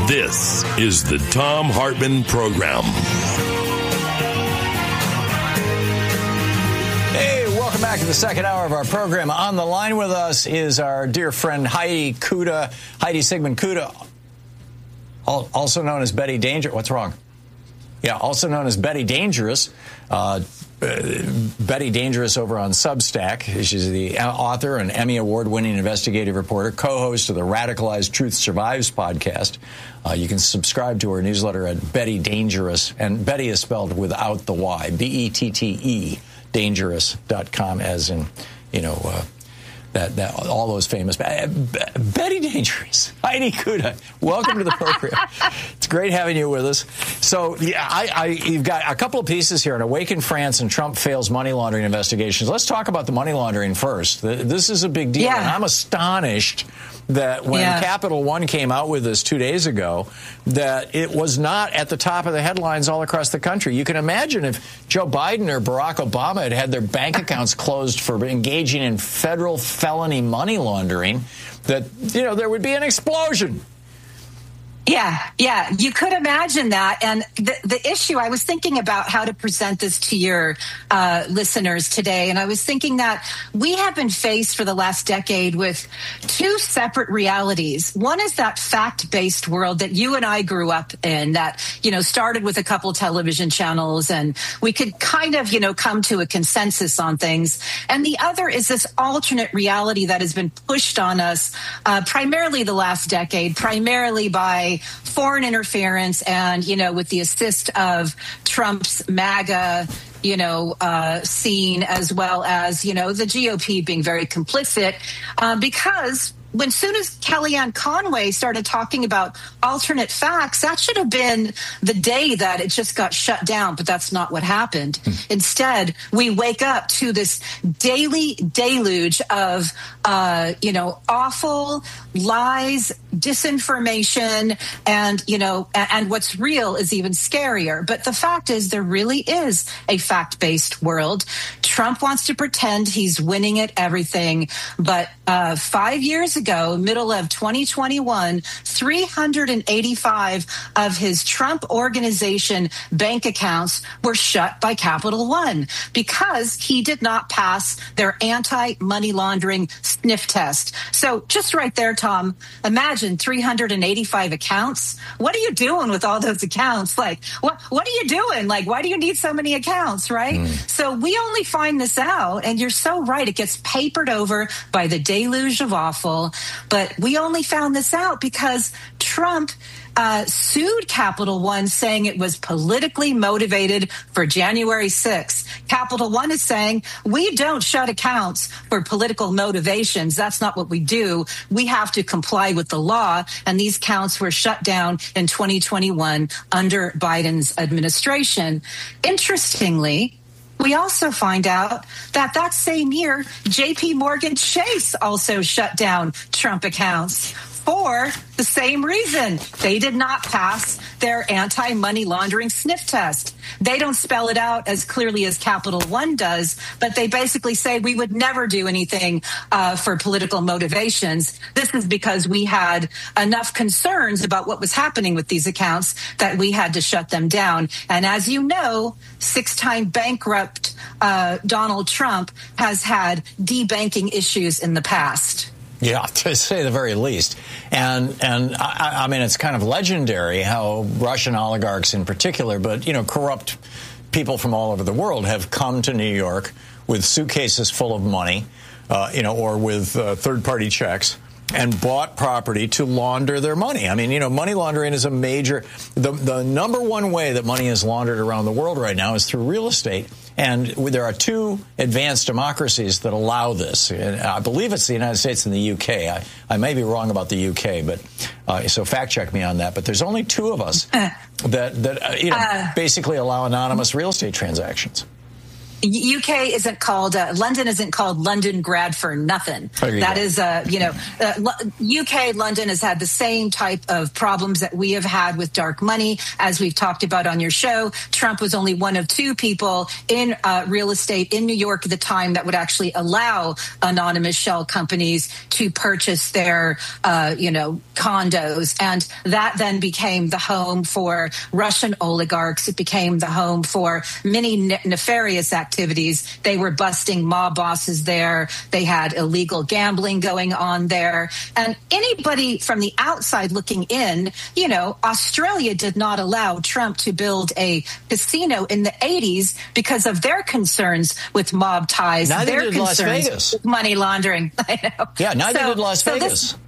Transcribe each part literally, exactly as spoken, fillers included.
This is the Thom Hartmann Program. Hey, welcome back to the second hour of our program. On the line with us is our dear friend Heidi Cuda, Heidi Sigmund Cuda, also known as Betty Danger. What's wrong? Yeah, also known as Betty Dangerous. Uh, uh, Betty Dangerous over on Substack. She's the author and Emmy Award-winning investigative reporter, co-host of the Radicalized Truth Survives podcast. Uh, you can subscribe to her newsletter at Betty Dangerous, and Betty is spelled without the Y, B E T T E, dangerous dot com, as in, you know, uh, that, that all those famous. Uh, Betty Dangerous, Heidi Cuda, welcome to the program. It's great having you with us. So, yeah, I, I, you've got a couple of pieces here. An Awaken France and Trump fails money laundering investigations. Let's talk about the money laundering first. This is a big deal. Yeah. And I'm astonished that when yeah. Capital One came out with this two days ago, that it was not at the top of the headlines all across the country. You can imagine if Joe Biden or Barack Obama had had their bank accounts closed for engaging in federal felony money laundering, that, you know, there would be an explosion. Yeah, yeah, you could imagine that. And the, the issue, I was thinking about how to present this to your uh, listeners today. And I was thinking that we have been faced for the last decade with two separate realities. One is that fact-based world that you and I grew up in, that, you know, started with a couple television channels and we could kind of, you know, come to a consensus on things. And the other is this alternate reality that has been pushed on us uh, primarily the last decade, primarily by foreign interference and, you know, with the assist of Trump's MAGA, you know, uh, scene, as well as, you know, the G O P being very complicit, uh, because when soon as Kellyanne Conway started talking about alternate facts, that should have been the day that it just got shut down. But that's not what happened. Mm. Instead, we wake up to this daily deluge of, uh, you know, awful lies, disinformation, and, you know, and what's real is even scarier. But the fact is, there really is a fact-based world. Trump wants to pretend he's winning at everything. But uh, five years ago, middle of twenty twenty-one, three hundred eighty-five of his Trump Organization bank accounts were shut by Capital One because he did not pass their anti-money laundering sniff test. So just right there, Tom, imagine three hundred eighty-five accounts. What are you doing with all those accounts? Like, what, what are you doing? Like, why do you need so many accounts, right? Mm. So we only find this out, and you're so right, it gets papered over by the deluge of awful. But we only found this out because Trump uh, sued Capital One, saying it was politically motivated for January sixth. Capital One is saying, we don't shut accounts for political motivations. That's not what we do. We have to comply with the law. And these accounts were shut down in twenty twenty-one under Biden's administration. Interestingly, we also find out that that same year, J P Morgan Chase also shut down Trump accounts for the same reason. They did not pass their anti-money laundering sniff test. They don't spell it out as clearly as Capital One does, but they basically say we would never do anything uh, for political motivations. This is because we had enough concerns about what was happening with these accounts that we had to shut them down. And as you know, six-time bankrupt uh, Donald Trump has had debanking issues in the past. Yeah, to say the very least. And, and I, I mean, it's kind of legendary how Russian oligarchs in particular, but, you know, corrupt people from all over the world have come to New York with suitcases full of money, uh, you know, or with uh, third-party checks, and bought property to launder their money. I mean, you know, money laundering is a major, the, the number one way that money is laundered around the world right now is through real estate. And there are two advanced democracies that allow this. And I believe it's the United States and the U K. I, I may be wrong about the U K, but uh, so fact check me on that. But there's only two of us that, that uh, you know, uh, basically allow anonymous real estate transactions. U K isn't called, uh, London isn't called London grad for nothing. That go. is, uh, you know, uh, U K, London has had the same type of problems that we have had with dark money, as we've talked about on your show. Trump was only one of two people in uh, real estate in New York at the time that would actually allow anonymous shell companies to purchase their, uh, you know, condos. And that then became the home for Russian oligarchs. It became the home for many ne- nefarious activities. activities. They were busting mob bosses there. They had illegal gambling going on there. And anybody from the outside looking in, you know, Australia did not allow Trump to build a casino in the eighties because of their concerns with mob ties. Neither their did concerns Las Vegas. With money laundering. I know. Yeah, neither so, did Las so Vegas. This,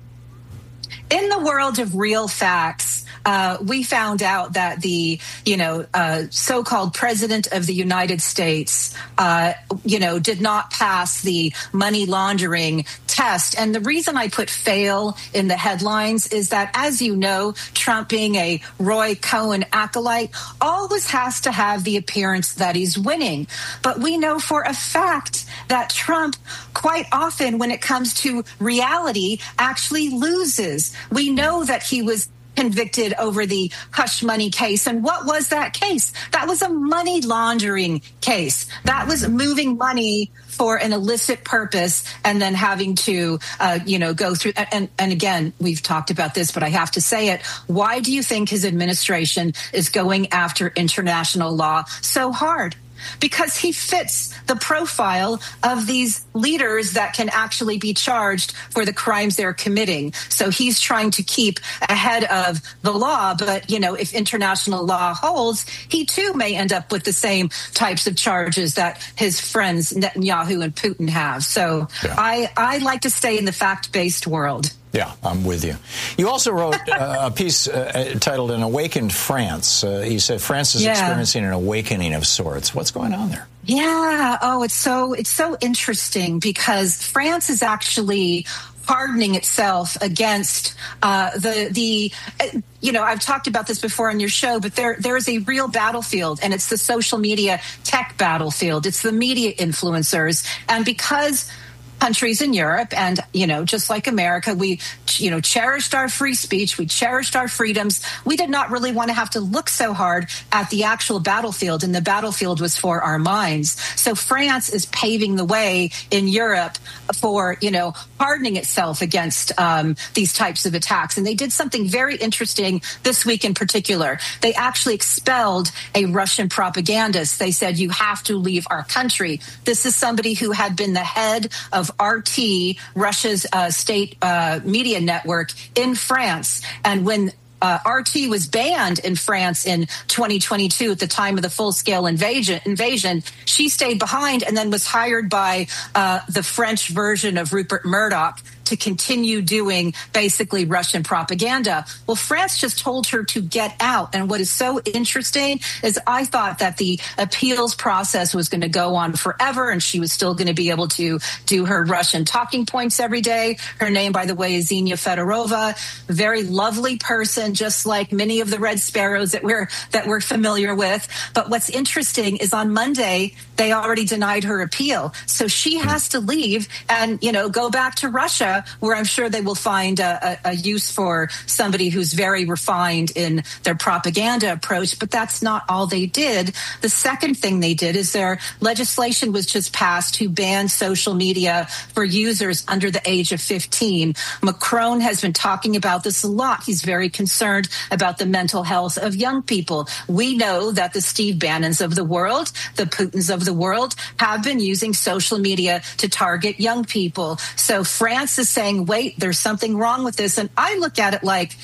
in the world of real facts, Uh, we found out that the, you know, uh, so-called president of the United States, uh, you know, did not pass the money laundering test. And the reason I put fail in the headlines is that, as you know, Trump being a Roy Cohn acolyte always has to have the appearance that he's winning. But we know for a fact that Trump quite often, when it comes to reality, actually loses. We know that he was convicted over the hush money case. And what was that case? That was a money laundering case. That was moving money for an illicit purpose and then having to, uh, you know, go through. And, and again, we've talked about this, but I have to say it. Why do you think his administration is going after international law so hard? Because he fits the profile of these leaders that can actually be charged for the crimes they're committing. So he's trying to keep ahead of the law. But, you know, if international law holds, he too may end up with the same types of charges that his friends Netanyahu and Putin have. So yeah. I, I like to stay in the fact-based world. Yeah, I'm with you. You also wrote uh, a piece uh, titled An Awakened France. Uh, you said France is yeah. experiencing an awakening of sorts. What's going on there? Yeah. Oh, it's so it's so interesting because France is actually hardening itself against uh, the the. Uh, you know, I've talked about this before on your show, but there there is a real battlefield, and it's the social media tech battlefield. It's the media influencers, and because countries in Europe and, you know, just like America, we, you know, cherished our free speech. We cherished our freedoms. We did not really want to have to look so hard at the actual battlefield, and the battlefield was for our minds. So France is paving the way in Europe for, you know, hardening itself against um, these types of attacks. And they did something very interesting this week in particular. They actually expelled a Russian propagandist. They said, you have to leave our country. This is somebody who had been the head of R T, Russia's uh, state uh, media network in France. And when Uh, R T was banned in France in twenty twenty-two at the time of the full-scale invasion. Invasion, she stayed behind and then was hired by uh, the French version of Rupert Murdoch to continue doing basically Russian propaganda. Well, France just told her to get out. And what is so interesting is I thought that the appeals process was going to go on forever and she was still going to be able to do her Russian talking points every day. Her name, by the way, is Zenia Fedorova, very lovely person, just like many of the Red Sparrows that we're that we're familiar with. But what's interesting is on Monday, they already denied her appeal. So she has to leave and, you know, go back to Russia, where I'm sure they will find a, a, a use for somebody who's very refined in their propaganda approach. But that's not all they did. The second thing they did is their legislation was just passed to ban social media for users under the age of fifteen. Macron has been talking about this a lot. He's very concerned about the mental health of young people. We know that the Steve Bannons of the world, the Putins of the world, have been using social media to target young people. So France is saying, wait, there's something wrong with this. And I look at it like,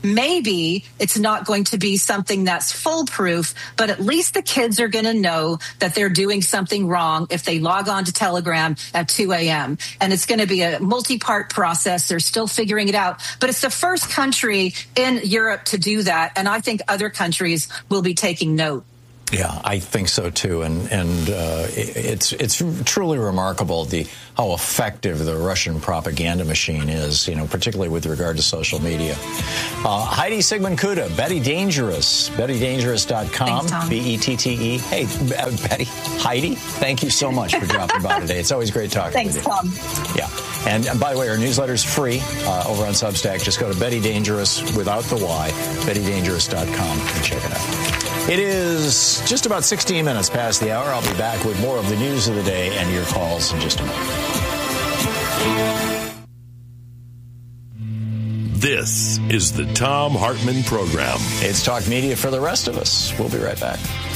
maybe it's not going to be something that's foolproof, but at least the kids are going to know that they're doing something wrong if they log on to Telegram at two a.m. And it's going to be a multi-part process. They're still figuring it out. But it's the first country in Europe to do that. And I think other countries will be taking note. Yeah, I think so too, and and uh, it's it's truly remarkable the how effective the Russian propaganda machine is. You know, particularly with regard to social media. Uh, Heidi Sigmund Kuda, Betty Dangerous, betty dangerous dot com, B E T T E. Hey, uh, Betty, Heidi, thank you so much for dropping by today. It's always great talking Thanks, with you. Tom. Yeah, and, and by the way, our newsletter's free uh, over on Substack. Just go to Betty Dangerous without the Y, betty dangerous dot com, and check it out. It is just about sixteen minutes past the hour. I'll be back with more of the news of the day and your calls in just a moment. This is the Thom Hartmann Program. It's Talk Media for the rest of us. We'll be right back.